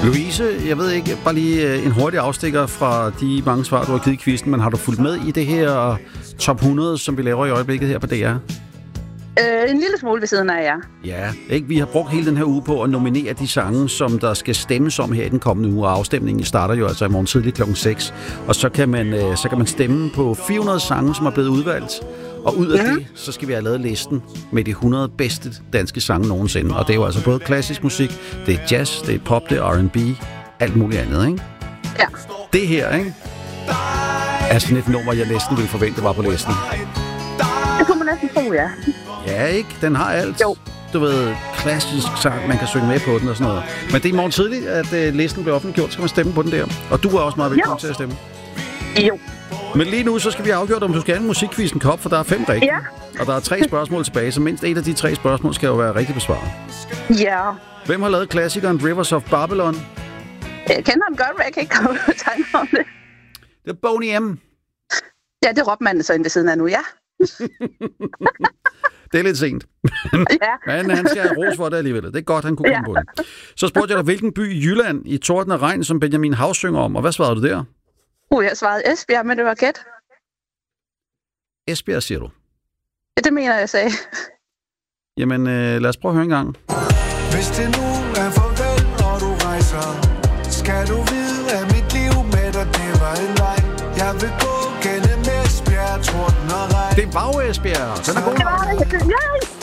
Louise, jeg ved ikke, bare lige en hurtig afstikker fra de mange svar, du har givet i quizzen, men har du fulgt med i det her top 100, som vi laver i øjeblikket her på DR? En lille smule ved siden af jer. Ja, ikke? Vi har brugt hele den her uge på at nominere de sange, som der skal stemmes om her i den kommende uge, og afstemningen starter jo altså i morgen tidlig klokken 6. Og så kan man stemme på 400 sange, som er blevet udvalgt. Og ud af det, så skal vi have lavet listen med de 100 bedste danske sange nogensinde. Og det er jo altså både klassisk musik, det er jazz, det er pop, det er R&B, alt muligt andet, ikke? Ja. Det her, ikke? Er sådan et nummer, jeg næsten ville forvente var på listen. Det kunne man næsten tro, ja. Ja, ikke? Den har alt. Jo. Du ved, klassisk sang, man kan synge med på den og sådan noget. Men det er i morgen tidligt, at listen bliver offentliggjort, så kan man stemme på den der. Og du er også meget velkommen til at stemme. Jo. Men lige nu, så skal vi have afgjort, om du skal have en musikquizzen kop, for der er 5 rigtige. Ja. Og der er 3 spørgsmål tilbage, så mindst et af de 3 spørgsmål skal jo være rigtigt besvaret. Ja. Hvem har lavet klassikeren Rivers of Babylon? Jeg kender ham godt, men jeg kan ikke komme og tegne om det. Det er Boney M. Ja, det råbte man så ind ved siden af nu, ja. Det er lidt sent. Ja. Men han skal have ros for det alligevel. Det er godt, han kunne komme på det. Så spurgte jeg dig, hvilken by i Jylland i Torden og Regn, som Benjamin Haus synger om, og hvad svarede du der? Jeg svarede Esbjerg, men det var gæt. Esbjerg, siger du? Ja, det mener jeg sagde. Jamen, lad os prøve at høre en gang. Hvis det nu er farvel, når du rejser, skal du vide, at mit liv med dig, det var en leg. Jeg vil gå gennem Esbjerg, Torden og Regn. Det var jo Esbjerg. Den er god. Det var det. Ja.